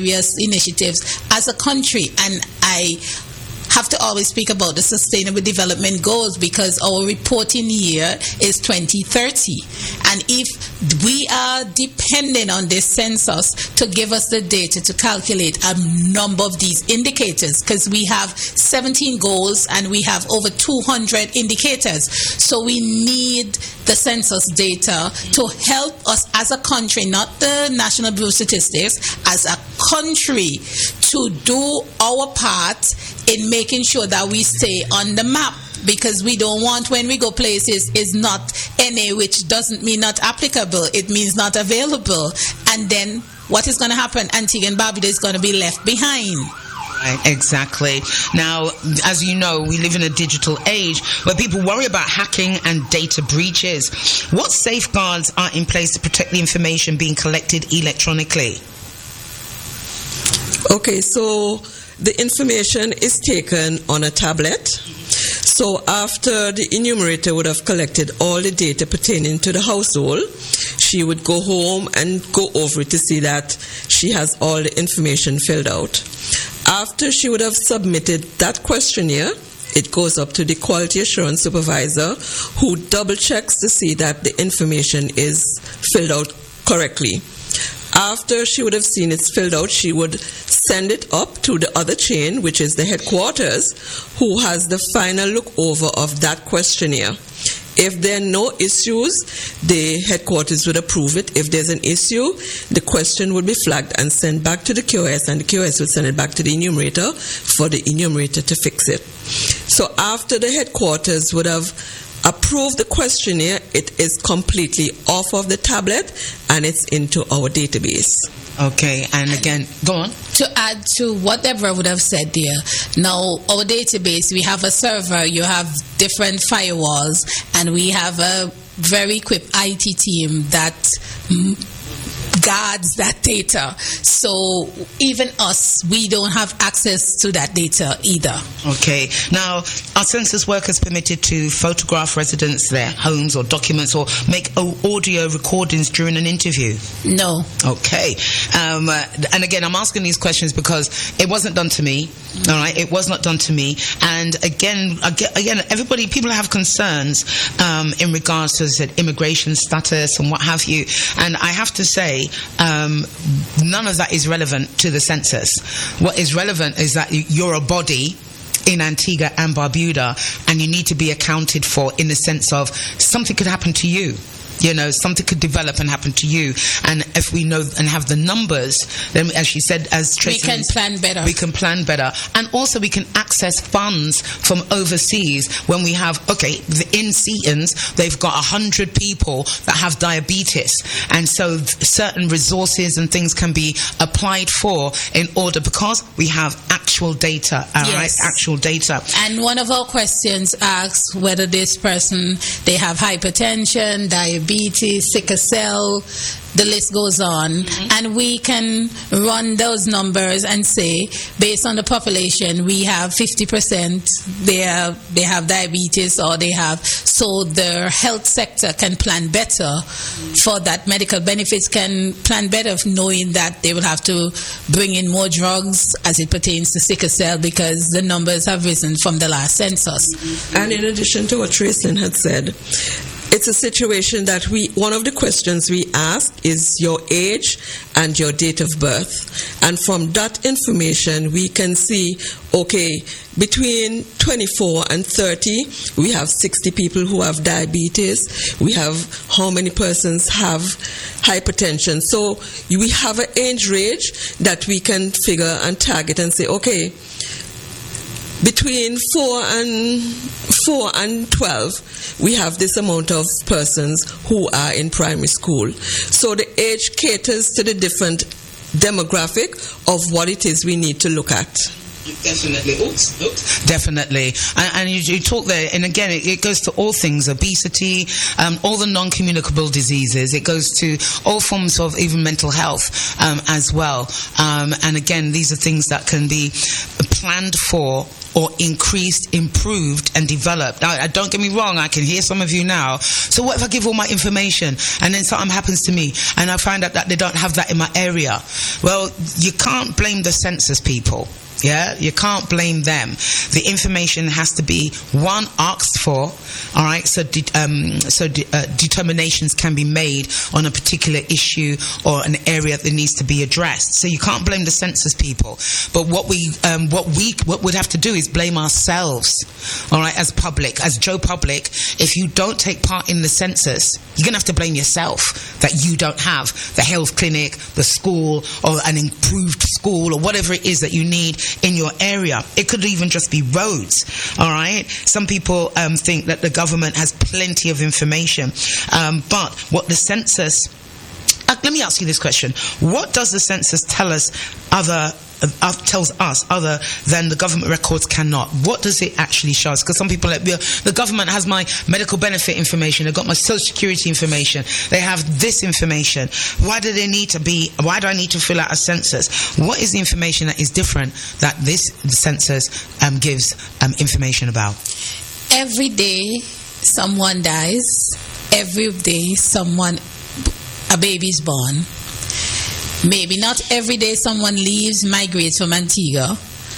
various initiatives as a country, and I have to always speak about the Sustainable Development Goals because our reporting year is 2030. And if we are dependent on this census to give us the data to calculate a number of these indicators, because we have 17 goals and we have over 200 indicators. So we need the census data to help us as a country, not the National Bureau of Statistics, as a country to do our part in making sure that we stay on the map, because we don't want, when we go places, is not NA, which doesn't mean not applicable, it means not available, and then what is going to happen? Antigua and Barbuda is going to be left behind. Right, exactly. Now, as you know, we live in a digital age where people worry about hacking and data breaches. What safeguards are in place to protect the information being collected electronically? Okay, so the information is taken on a tablet. So after the enumerator would have collected all the data pertaining to the household, she would go home and go over it to see that she has all the information filled out. After she would have submitted that questionnaire, it goes up to the quality assurance supervisor, who double checks to see that the information is filled out correctly. After she would have seen it's filled out, she would send it up to the other chain, which is the headquarters, who has the final look over of that questionnaire. If there are no issues, the headquarters would approve it. If there's an issue, the question would be flagged and sent back to the QS, and the QS would send it back to the enumerator for the enumerator to fix it. So after the headquarters would have approved the questionnaire, it is completely off of the tablet and it's into our database. Okay, and again, go on. To add to what Deborah would have said there, now our database, we have a server, you have different firewalls, and we have a very equipped IT team that guards that data. So even us, we don't have access to that data either. Okay. Now, are census workers permitted to photograph residents, their homes or documents, or make audio recordings during an interview? No. Okay. And again, I'm asking these questions because it wasn't done to me. All right, it was not done to me. And again, everybody, people have concerns in regards to, as I said, immigration status and what have you. And I have to say, none of that is relevant to the census. What is relevant is that you're a body in Antigua and Barbuda, and you need to be accounted for in the sense of something could happen to you. You know, something could develop and happen to you. And if we know and have the numbers, then, as she said, as Tracy, we can plan better. We can plan better. And also we can access funds from overseas when we have, in Seatons, they've got 100 people that have diabetes. And so certain resources and things can be applied for in order, because we have actual data, right? Actual data. And one of our questions asks whether this person, they have hypertension, diabetes, sickle cell, the list goes on, and we can run those numbers and say, based on the population, we have 50% they have diabetes, or they have, so the health sector can plan better for that. Medical benefits can plan better, knowing that they will have to bring in more drugs as it pertains to sickle cell, because the numbers have risen from the last census. And in addition to what Tracy had said, it's a situation that one of the questions we ask is your age and your date of birth. And from that information, we can see, between 24 and 30, we have 60 people who have diabetes. We have how many persons have hypertension. So we have an age range that we can figure and target and say, between 4 and 12, we have this amount of persons who are in primary school. So the age caters to the different demographic of what it is we need to look at. Definitely. Definitely. And you talk there, and again, it goes to all things, obesity, all the non-communicable diseases. It goes to all forms of even mental health as well. And again, these are things that can be planned for or increased, improved, and developed. Now, don't get me wrong, I can hear some of you now. So what if I give all my information and then something happens to me and I find out that they don't have that in my area? Well, you can't blame the census people. Yeah, you can't blame them. The information has to be, one, asked for, all right, so determinations can be made on a particular issue or an area that needs to be addressed. So you can't blame the census people. But what we'd have to do is blame ourselves, all right, as public, as Joe Public. If you don't take part in the census, you're going to have to blame yourself that you don't have the health clinic, the school, or an improved school, or whatever it is that you need in your area. It could even just be roads, all right? Some people think that the government has plenty of information, but what the census... let me ask you this question. What does the census tell us tells us other than the government records cannot? What does it actually show us? Because some people are like, the government has my medical benefit information, they've got my social security information, they have this information. Why do I need to fill out a census? What is the information that is different that the census gives information about? Every day someone dies. Every day a baby's born. Maybe not every day someone leaves, migrates from Antigua,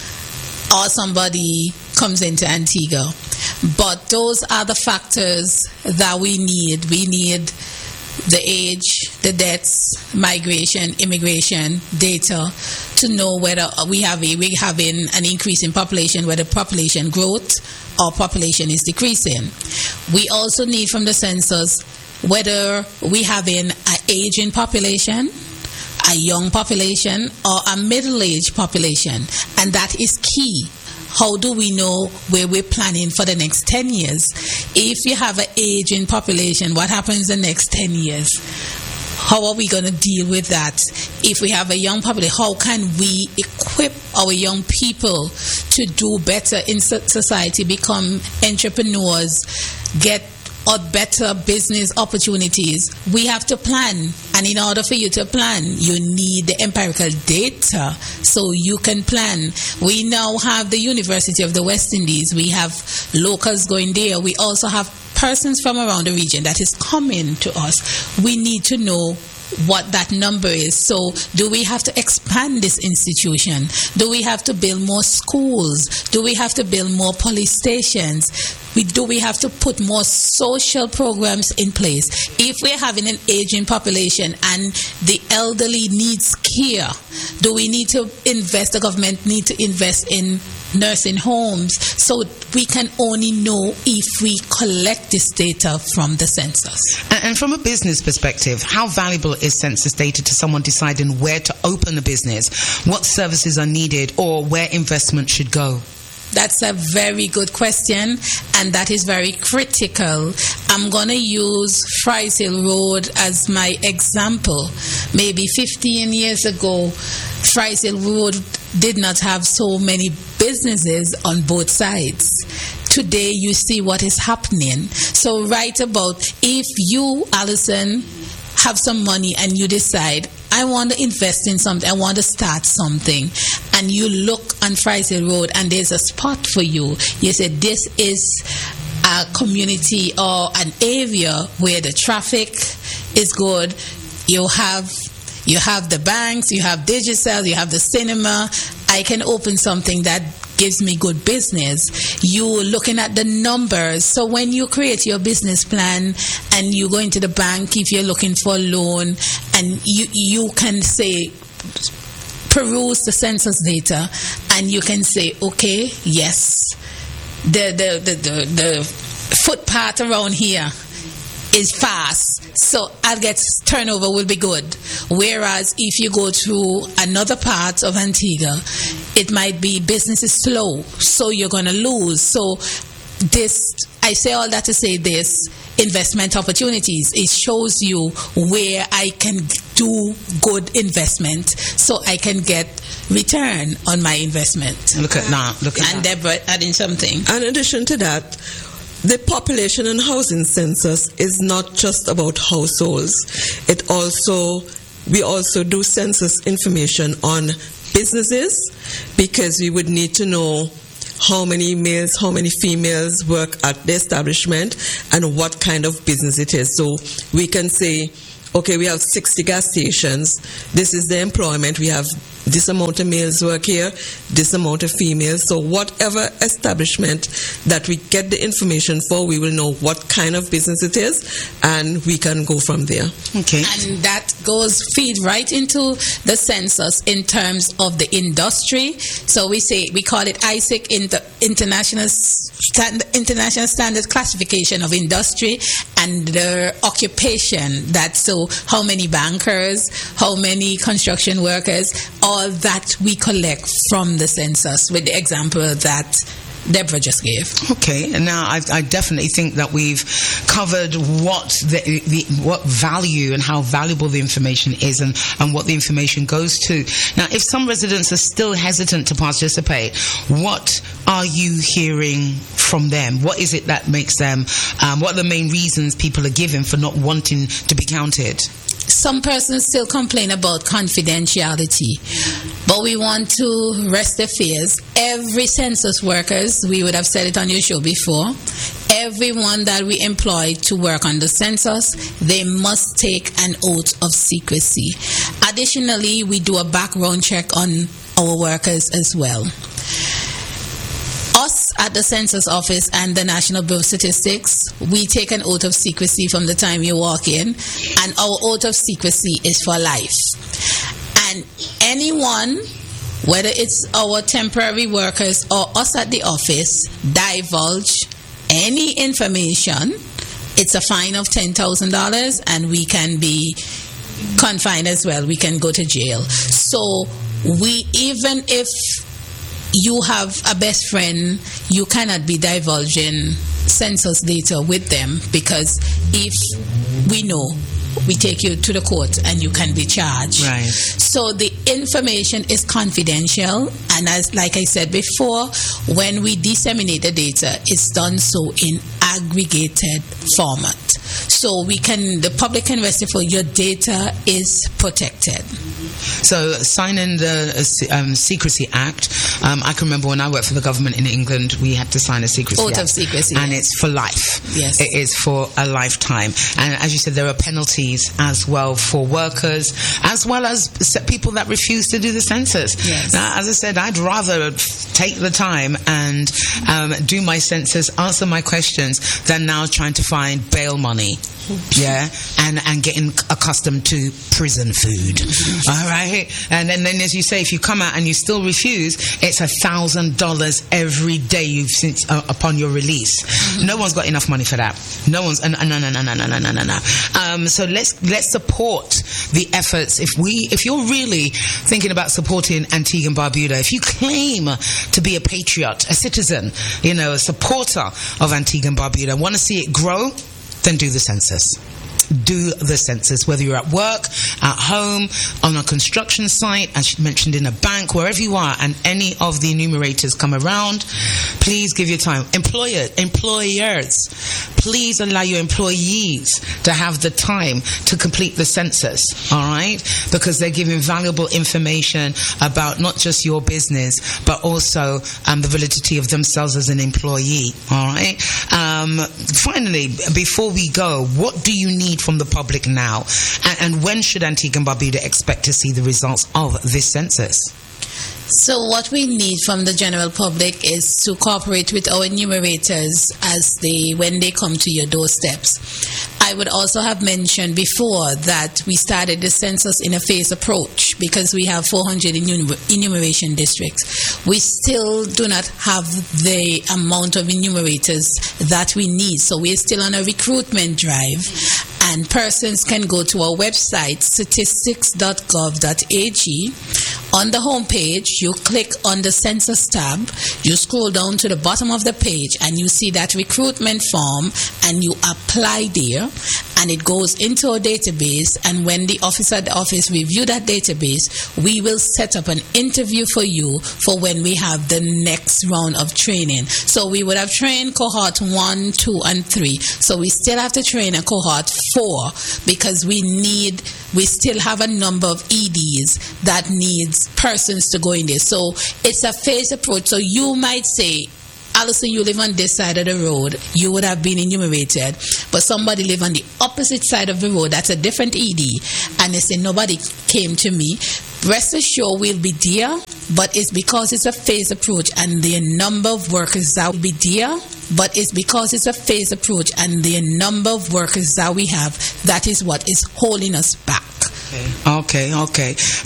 or somebody comes into Antigua. But those are the factors that we need. We need the age, the deaths, migration, immigration data to know whether we're having an increase in population, whether population growth or population is decreasing. We also need from the census whether we having an aging population, a young population, or a middle-aged population. And that is key. How do we know where we're planning for the next 10 years? If you have an aging population, what happens the next 10 years? How are we going to deal with that? If we have a young population, how can we equip our young people to do better in society, become entrepreneurs, get better business opportunities? We have to plan, and in order for you to plan, you need the empirical data so you can plan. We now have the University of the West Indies. We have locals going there. We also have persons from around the region that is coming to us. We need to know what that number is. So do we have to expand this institution? Do we have to build more schools? Do we have to build more police stations? Do we have to put more social programs in place? If we're having an aging population and the elderly needs care, do we need to invest, the government need to invest in nursing homes? So we can only know if we collect this data from the census. And from a business perspective, how valuable is census data to someone deciding where to open a business, what services are needed, or where investment should go? That's a very good question, and that is very critical. I'm going to use Fries Hill Road as my example. Maybe 15 years ago, Fries Hill Road did not have so many businesses on both sides. Today, you see what is happening. So right about, if you, Alison, have some money and you decide, I want to invest in something, I want to start something, and you look on Fries Hill Road and there's a spot for you. You say, this is a community or an area where the traffic is good. You have the banks, you have Digicel, you have the cinema. I can open something that gives me good business. You're looking at the numbers. So when you create your business plan and you go into the bank, if you're looking for a loan, and you can say, peruse the census data, and you can say, okay, yes, the footpath around here is fast, so I'll get turnover will be good. Whereas if you go to another part of Antigua, it might be business is slow, so you're going to lose. So this, I say all that to say this, investment opportunities, it shows you where I can do good investment so I can get return on my investment. Look at that. And Deborah adding something. In addition to that, the population and housing census is not just about households. We also do census information on businesses, because we would need to know how many males, how many females work at the establishment, and what kind of business it is. So we can say, okay, we have 60 gas stations. This is the employment. We have this amount of males work here, this amount of females. So whatever establishment that we get the information for, we will know what kind of business it is, and we can go from there. Okay. And that feed right into the census in terms of the industry. So we call it ISIC, International Standard Classification of Industry, and their occupation. So how many bankers, how many construction workers, all that we collect from the census, with the example that Deborah just gave. Okay, and now I definitely think that we've covered what what value and how valuable the information is, and what the information goes to. Now, if some residents are still hesitant to participate, what are you hearing from them? What is it that makes them, what are the main reasons people are giving for not wanting to be counted? Some persons still complain about confidentiality, but we want to rest their fears. Every census workers, we would have said it on your show before, everyone that we employ to work on the census, they must take an oath of secrecy. Additionally, we do a background check on our workers as well. Us at the Census Office and the National Bureau of Statistics, we take an oath of secrecy from the time you walk in, and our oath of secrecy is for life. And anyone, whether it's our temporary workers or us at the office, divulge any information, it's a fine of $10,000, and we can be confined as well. We can go to jail. So even if you have a best friend, you cannot be divulging census data with them, because if we know, we take you to the court and you can be charged. Right. So the information is confidential, and like I said before, when we disseminate the data, it's done so in aggregated format. So the public can rest assured your data is protected. So signing the Secrecy Act, I can remember when I worked for the government in England, we had to sign a Secrecy Act. Oath of secrecy. And it's for life. Yes. It is for a lifetime. And as you said, there are penalties as well for workers, as well as people that refuse to do the census. Yes. Now, as I said, I'd rather take the time and do my census, answer my questions, than now trying to find bail money. Yeah, and getting accustomed to prison food. All right, and then as you say, if you come out and you still refuse, it's $1,000 every day upon your release. No one's got enough money for that. No one's. No. So let's support the efforts. If you're really thinking about supporting Antigua and Barbuda, if you claim to be a patriot, a citizen, a supporter of Antigua and Barbuda, want to see it grow, then do the census. Do the census, whether you're at work, at home, on a construction site, as mentioned, in a bank, wherever you are, and any of the enumerators come around, please give your time. Employers, please allow your employees to have the time to complete the census, all right? Because they're giving valuable information about not just your business, but also the validity of themselves as an employee, all right? Finally, before we go, what do you need from the public now? And when should Antigua and Barbuda expect to see the results of this census? So what we need from the general public is to cooperate with our enumerators when they come to your doorsteps. I would also have mentioned before that we started the census in a phased approach because we have 400 enumeration districts. We still do not have the amount of enumerators that we need, so we're still on a recruitment drive. And persons can go to our website, statistics.gov.ag. On the home page, you click on the census tab, you scroll down to the bottom of the page, and you see that recruitment form, and you apply there, and it goes into our database. And when the officer at the office review that database, we will set up an interview for you for when we have the next round of training. So we would have trained cohort 1, 2, and 3. So we still have to train a cohort 4 because we still have a number of EDs that need needs persons to go in there. So it's a phased approach. So you might say, Alison, you live on this side of the road, you would have been enumerated, but somebody live on the opposite side of the road, that's a different ED, and they say nobody came to me. Rest assured we'll be there, but it's because it's a phased approach and the number of workers that will be there, but it's because it's a phased approach and the number of workers that we have, that is what is holding us back. Okay.